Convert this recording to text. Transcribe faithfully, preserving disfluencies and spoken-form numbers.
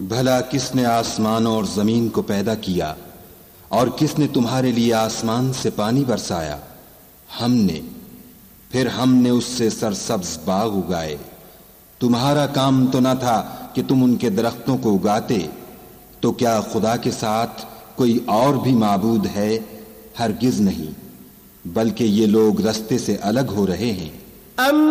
भला किसने आसमानों और जमीन को पैदा किया और किसने तुम्हारे लिए आसमान से पानी बरसाया? हमने। फिर हमने उससे सरसब्ज बाग उगाए। तुम्हारा काम तो न था कि तुम उनके दरख्तों को उगाते। तो क्या खुदा के साथ कोई और भी माबूद है? हरगिज नहीं, बल्कि ये लोग रास्ते से अलग हो रहे हैं।